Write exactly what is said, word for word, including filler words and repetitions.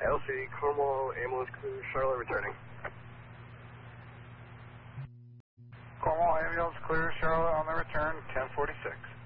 L C, Cornwall, ambulance crew, Charlotte returning. Cornwall ambulance clear, Charlotte on the return, ten forty-six.